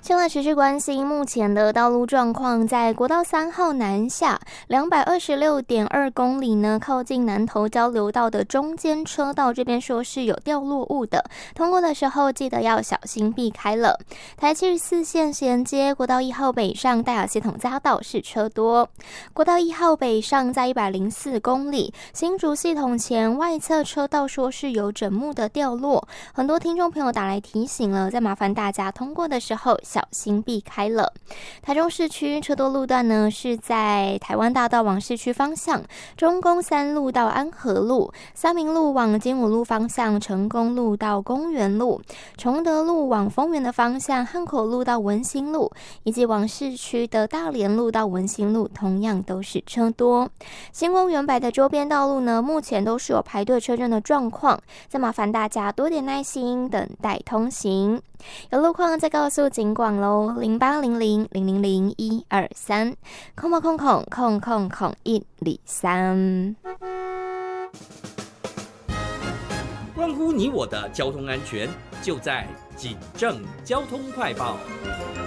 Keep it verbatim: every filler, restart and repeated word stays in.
先来持续关心目前的道路状况，在国道三号南下两百二十六点二公里呢，靠近南投交流道的中间车道这边说是有掉落物的，通过的时候记得要小心避开了。台七十四线衔接国道一号北上戴雅系统匝道是车多，国道一号北上在一百零四公里，新竹系统前外侧车道说是有整木的掉落，很多听众朋友打来提醒了，再麻烦大家通过的时候小心避开了。台中市区车多路段呢是在台湾大道往市区方向，中宫三路到安和路，三民路往金武路方向，成功路到公园路，崇德路往丰原的方向，汉口路到文心路，以及往市区的大连路到文心路同样都是车多。新公园北的周边道路呢，目前都是有排队车阵的状况，再麻烦大家多点耐心等待通行。有路况再告诉警广喽，零八零零零零零一二三，空空空空空空空一里三。 关乎你我的交通安全，就在警政交通快报。